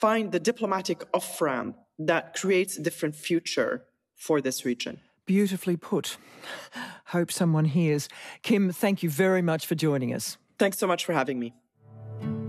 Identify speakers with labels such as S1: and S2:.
S1: find the diplomatic off-ramp that creates a different future for this region.
S2: Beautifully put. Hope someone hears. Kim, thank you very much for joining us.
S1: Thanks so much for having me.